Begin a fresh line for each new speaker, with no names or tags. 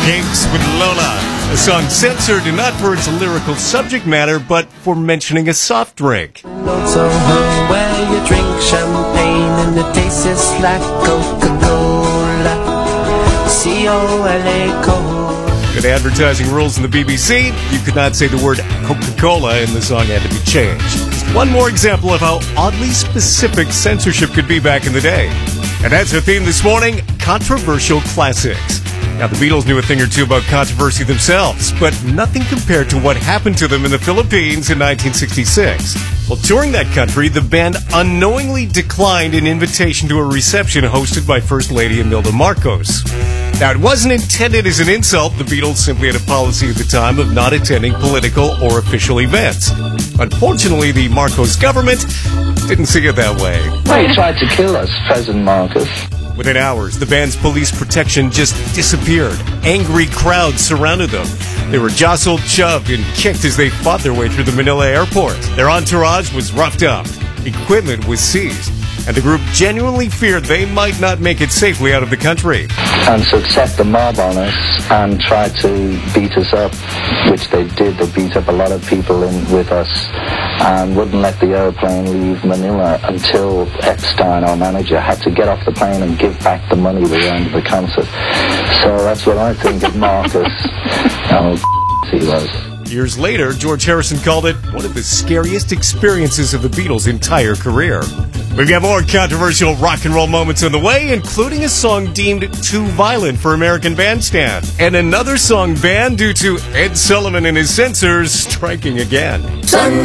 Games with Lola, a song censored not for its lyrical subject matter, but for mentioning a soft drink.
Soho where you drink champagne and it tastes like Coca-Cola. C-O-L-A,
Good advertising rules in the BBC. You could not say the word Coca-Cola and the song had to be changed. Just one more example of how oddly specific censorship could be back in the day. And that's our theme this morning, controversial classics. Now, the Beatles knew a thing or two about controversy themselves, but nothing compared to what happened to them in the Philippines in 1966. Well, touring that country, the band unknowingly declined an invitation to a reception hosted by First Lady Imelda Marcos. Now, it wasn't intended as an insult. The Beatles simply had a policy at the time of not attending political or official events. Unfortunately, the Marcos government didn't see it that way.
Well, he tried to kill us, President Marcos.
Within hours, the band's police protection just disappeared. Angry crowds surrounded them. They were jostled, shoved, and kicked as they fought their way through the Manila airport. Their entourage was roughed up. Equipment was seized. And the group genuinely feared they might not make it safely out of the country.
And so set the mob on us and tried to beat us up, which they did. They beat up a lot of people in with us and wouldn't let the airplane leave Manila until Epstein, our manager, had to get off the plane and give back the money they earned at the concert. So that's what I think of Marcus. Oh, he was.
Years later, George Harrison called it one of the scariest experiences of the Beatles' entire career. We've got more controversial rock and roll moments on the way, including a song deemed too violent for American Bandstand, and another song banned due to Ed Sullivan and his censors striking again.